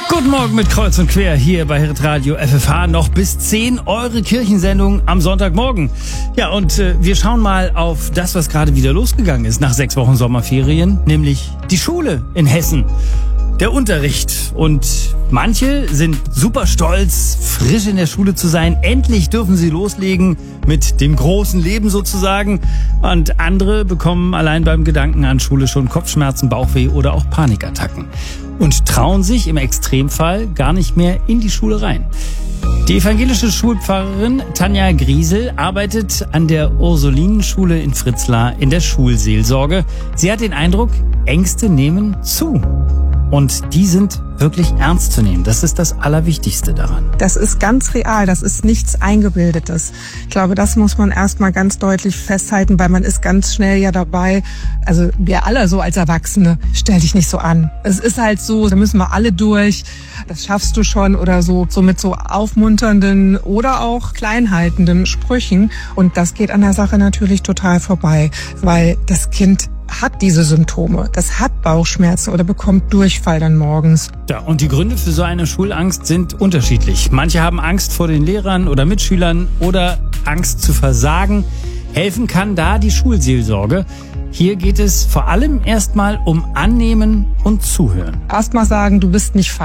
Guten Morgen mit Kreuz und Quer hier bei Hitradio FFH. Noch bis 10 eure Kirchensendung am Sonntagmorgen. Ja, und wir schauen mal auf das, was gerade wieder losgegangen ist nach 6 Wochen Sommerferien, nämlich die Schule in Hessen. Der Unterricht. Und manche sind super stolz, frisch in der Schule zu sein. Endlich dürfen sie loslegen mit dem großen Leben sozusagen. Und andere bekommen allein beim Gedanken an Schule schon Kopfschmerzen, Bauchweh oder auch Panikattacken. Und trauen sich im Extremfall gar nicht mehr in die Schule rein. Die evangelische Schulpfarrerin Tanja Griesel arbeitet an der Ursulinenschule in Fritzlar in der Schulseelsorge. Sie hat den Eindruck, Ängste nehmen zu. Und die sind wirklich ernst zu nehmen. Das ist das Allerwichtigste daran. Das ist ganz real, das ist nichts Eingebildetes. Ich glaube, das muss man erstmal ganz deutlich festhalten, weil man ist ganz schnell ja dabei, also wir alle so als Erwachsene, stell dich nicht so an. Es ist halt so, da müssen wir alle durch, das schaffst du schon oder so mit so aufmunternden oder auch kleinhaltenden Sprüchen. Und das geht an der Sache natürlich total vorbei, weil das Kind hat diese Symptome, das hat Bauchschmerzen oder bekommt Durchfall dann morgens. Ja, und die Gründe für so eine Schulangst sind unterschiedlich. Manche haben Angst vor den Lehrern oder Mitschülern oder Angst zu versagen. Helfen kann da die Schulseelsorge. Hier geht es vor allem erstmal um Annehmen und Zuhören. Erstmal sagen, du bist nicht falsch.